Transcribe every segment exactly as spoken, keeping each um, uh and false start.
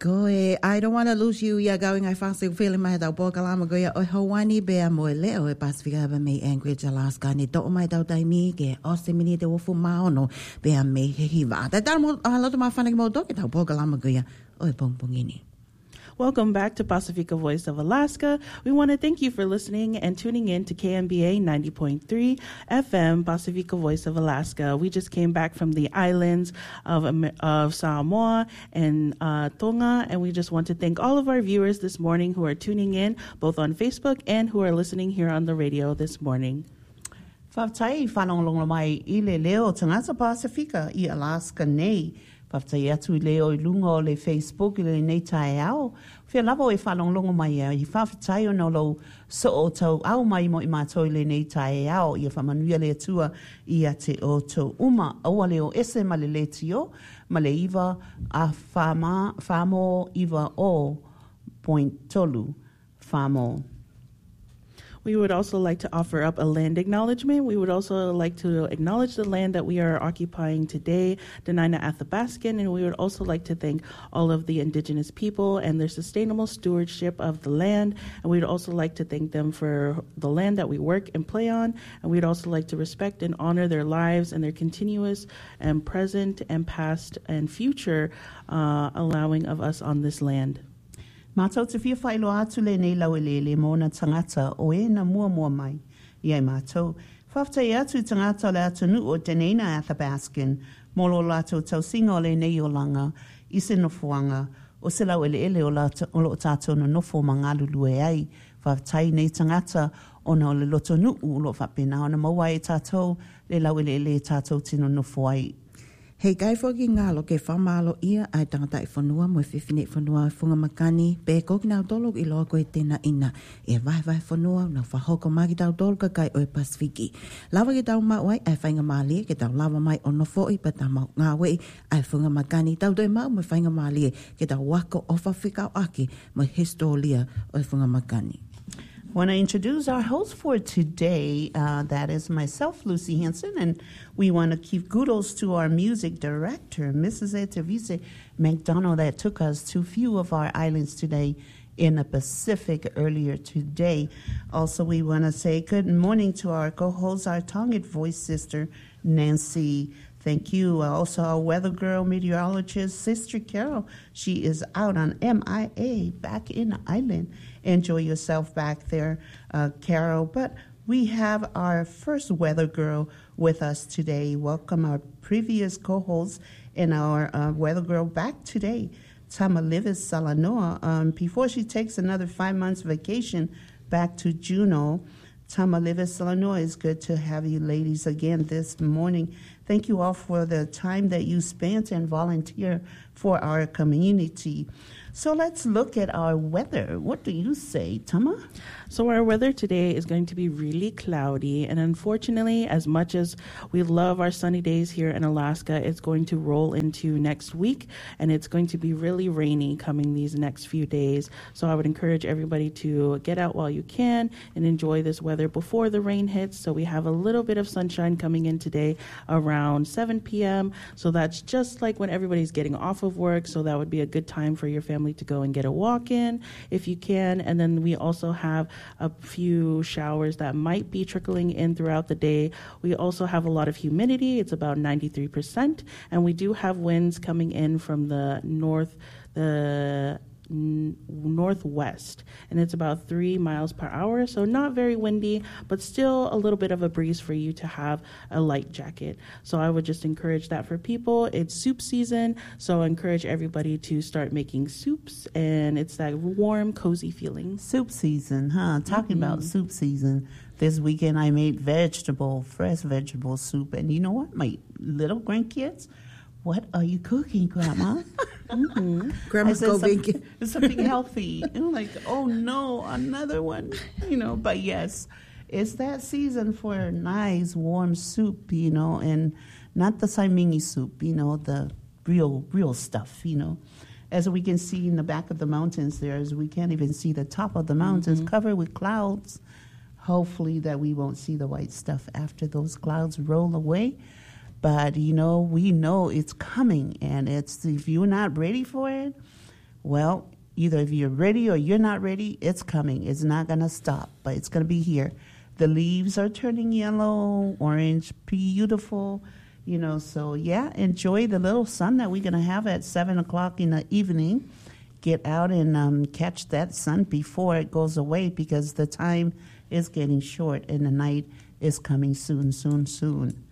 Go e, I don't want to lose you. Ia going I fast feeling my head out bokalama go ia o Hawaii be mo leo e Pacifica ba me Anchorage Alaska ni to mai tau tai mi ke o se mini te wofu maono be a me he hiva. Ta ta mo a lot ma fana mo do ke tau bokalama go ia o e pongpongini. Welcome back to Pacifica Voice of Alaska. We want to thank you for listening and tuning in to K M B A ninety point three F M, Pacifica Voice of Alaska. We just came back from the islands of, of Samoa and uh, Tonga, and we just want to thank all of our viewers this morning who are tuning in, both on Facebook and who are listening here on the radio this morning. Whaftai whanonglonga mai I le leo tangata Pacifica I Alaska nei. Whaftai atu leo I lunga o le Facebook I le nei tae au. Whia lavo e whanonglonga mai au. I whawhitai o no lo so o tau au mai mo I mātou I le nei tae au. I a whamanuia le atua I a te o tau uma. Aua leo ese ma le le tio. Ma le iwa a whama, whamo iwa o point tolu. Whamo. We would also like to offer up a land acknowledgement. We would also like to acknowledge the land that we are occupying today, Dena'ina Athabaskan, and we would also like to thank all of the indigenous people and their sustainable stewardship of the land. And we'd also like to thank them for the land that we work and play on. And we'd also like to respect and honor their lives and their continuous and present and past and future uh, allowing of us on this land. Mātou te whia whaelo atu le nei lau e le mō na tangata o e na mua mua mai. Iai mātou. Whaftai atu tangata le atu nu o Dena'ina Athabaskan. Molo lātou tau singa o le nei o langa. I se nofuanga. O se lau ele ele o lo tātou na nofo mangalulu e ai. Whaftai nei tangata o na o le loto nu o lo whapena. O na maua e tātou le lau ele ele tātou tino nofo ai. Hei kai whoki ngalo ke whamalo ia ai tangata I whanua mo e whiwhine whanua e whunga makani pe koki nao tolo I loa koe tēnā ina e vai vai whanua na whahoko maki tau tolo ka kai o e Pasifiki. Lawa ke tau mau ai ai whainga malie ke tau lava mai ono fo'i pa tau mau ngā wei ai whunga makani tau doi mau mo whainga malie ke tau wako o whawhikau aki mo historia o e whunga makani. I want to introduce our host for today. Uh, that is myself, Lucy Hanson, and we want to give kudos to our music director, Missus Etavise McDonald, that took us to a few of our islands today in the Pacific earlier today. Also, we want to say good morning to our co-host, our Tongan voice sister, Nancy. Thank you. Uh, also, our weather girl meteorologist, Sister Carol. She is out on M I A back in the island. Enjoy yourself back there, uh, Carol. But we have our first weather girl with us today. Welcome our previous co-host and our uh, weather girl back today, Tamalivis Salanoa. Um, before she takes another five months vacation back to Juneau, Tamalivis Salanoa, it's good to have you ladies again this morning. Thank you all for the time that you spent and volunteer for our community. So let's look at our weather. What do you say, Tama? So our weather today is going to be really cloudy, and unfortunately, as much as we love our sunny days here in Alaska, it's going to roll into next week, and it's going to be really rainy coming these next few days. So I would encourage everybody to get out while you can and enjoy this weather before the rain hits. So we have a little bit of sunshine coming in today around seven p.m. So that's just like when everybody's getting off of work. So that would be a good time for your family to go and get a walk in if you can. And then we also have a few showers that might be trickling in throughout the day. We also have a lot of humidity. It's about ninety-three percent. And we do have winds coming in from the north, the n- northwest, and it's about three miles per hour. So not very windy, but still a little bit of a breeze for you to have a light jacket. So I would just encourage that for people. It's soup season, so I encourage everybody to start making soups, and it's that warm, cozy feeling. Soup season, huh? Talking Mm-hmm. about soup season. This weekend I made vegetable, fresh vegetable soup, and you know what? My little grandkids, what are you cooking, Grandma? Mm-hmm. Grandma's go something, something healthy. And I'm like, oh no, another one. You know, but yes, it's that season for a nice warm soup, you know, and not the Saimingi soup, you know, the real, real stuff, you know. As we can see in the back of the mountains there, as we can't even see the top of the mountains, mm-hmm. covered with clouds. Hopefully that we won't see the white stuff after those clouds roll away. But, you know, we know it's coming, and it's if you're not ready for it, Well, either if you're ready or you're not ready, it's coming. It's not going to stop, but it's going to be here. The leaves are turning yellow, orange, beautiful, you know. So, yeah, enjoy the little sun that we're going to have at seven o'clock in the evening. Get out and um, catch that sun before it goes away, because the time is getting short and the night is coming soon, soon, soon.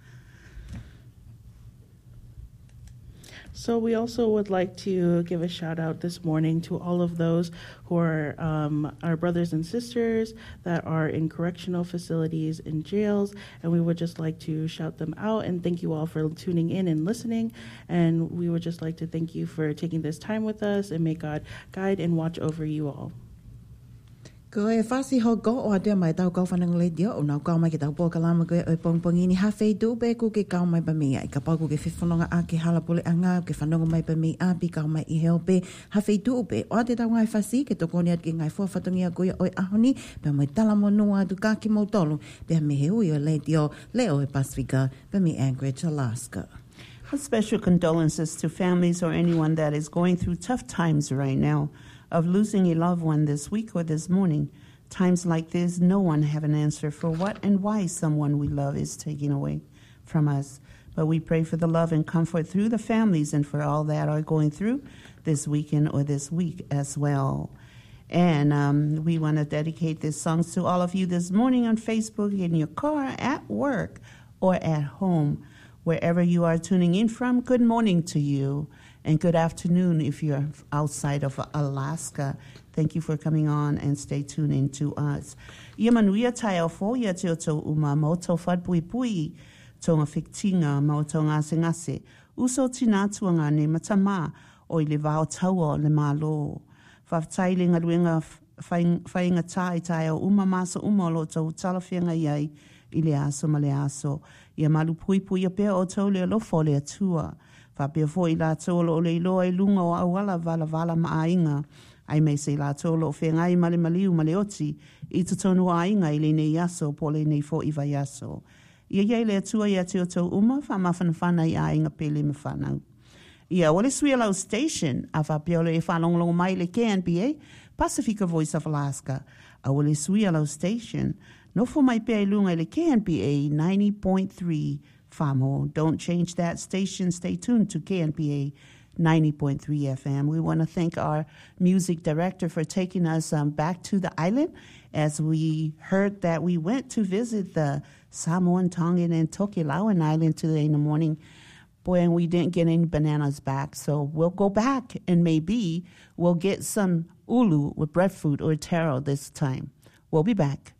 So we also would like to give a shout out this morning to all of those who are um, our brothers and sisters that are in correctional facilities and jails, and we would just like to shout them out and thank you all for tuning in and listening, and we would just like to thank you for taking this time with us, and may God guide and watch over you all. Ko e whasi ho go o atea mai tau kau whanang le dia o nau kau mai ki tau pō kalama koe o pongpongi ni hawhei tū pe ku ke kau mai pa mi ai ka pau ku ke whiwhanonga a ke hala pule a ngā ke whanonga mai pa mi a pi kau mai i heo pe hawhei tū pe o ate tau ngai whasi ke toko ni at ke ngai fuawhatongi a koe o i ahoni pe mai tala monua atu ka ki mau tolu pe me he ui o le dio le o e Pasifika pe mi Anchorage, Alaska. Special condolences to families or anyone that is going through tough times right now, of losing a loved one this week or this morning. Times like this, no one have an answer for what and why someone we love is taken away from us. But we pray for the love and comfort through the families and for all that are going through this weekend or this week as well. And um, we want to dedicate this song to all of you this morning on Facebook, in your car, at work, or at home. Wherever you are tuning in from, good morning to you. And good afternoon if you're outside of Alaska. Thank you for coming on and stay tuned in to us. Ia manuia tai au fo ia te o tau uma mo tau whad pui pui tonga whiktinga mo tau ngase ngase. Uso tina tuanga ne matama o i le vao taua le malo. Whaftai le ngaruenga whainga tai tai au uma masa uma lo tau talawhianga iai i le aso ma le aso. Ia malu pui pui a pia o tau le lofo le atua. Whapea fo i la tolo o le iloa i lunga o awala vala vala ma ainga. Ai mei se la tolo o whengai male maliu male oti i te tonu ainga i le nei aso po le nei fo i vai aso. Ia iei le atua i ate o tau uma wha mawhanawhana i ainga pele me whanau. Ia wale sui alau station a whapea le e whanonglongo mai le K N P A, Pacifica Voice of Alaska. A wale sui alau station no fo mai pea i lunga i le K N P A ninety point three Famo. Don't change that station. Stay tuned to K N P A ninety point three F M. We want to thank our music director for taking us um, back to the island, as we heard that we went to visit the Samoan, Tongan, and Tokelauan Island today in the morning. Boy, and we didn't get any bananas back, so we'll go back and maybe we'll get some ulu with breadfruit or taro this time. We'll be back.